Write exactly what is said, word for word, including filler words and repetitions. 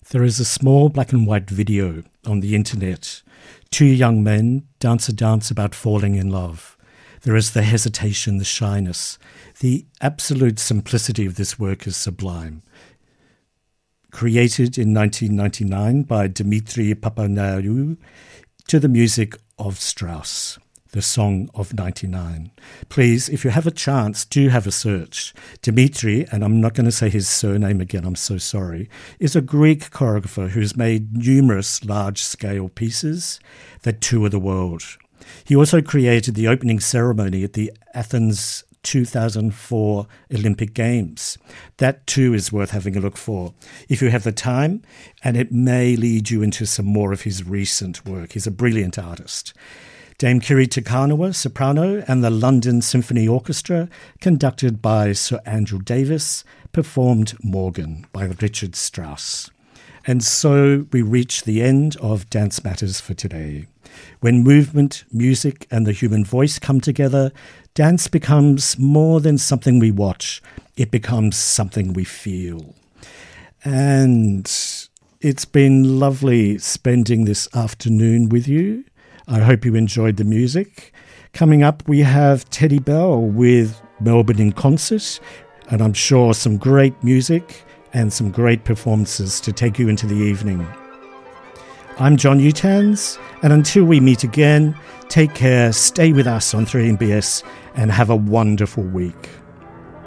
There is a small black and white video on the internet. Two young men dance a dance about falling in love. There is the hesitation, the shyness. The absolute simplicity of this work is sublime. Created in nineteen ninety-nine by Dimitri Papaneau to the music of Strauss, the Song of ninety-nine. Please, if you have a chance, do have a search. Dimitri, and I'm not going to say his surname again, I'm so sorry, is a Greek choreographer who's made numerous large-scale pieces that tour the world. He also created the opening ceremony at the Athens two thousand four Olympic Games. That too is worth having a look for if you have the time, and it may lead you into some more of his recent work. He's a brilliant artist. Dame Kiri Te Kanawa, soprano, and the London Symphony Orchestra, conducted by Sir Andrew Davis, performed Morgan by Richard Strauss. And so we reach the end of Dance Matters for today. When movement, music, and the human voice come together, dance becomes more than something we watch. It becomes something we feel. And it's been lovely spending this afternoon with you. I hope you enjoyed the music. Coming up, we have Teddy Bell with Melbourne in Concert, and I'm sure some great music and some great performances to take you into the evening. I'm John Utans, and until we meet again, take care, stay with us on three M B S, and have a wonderful week.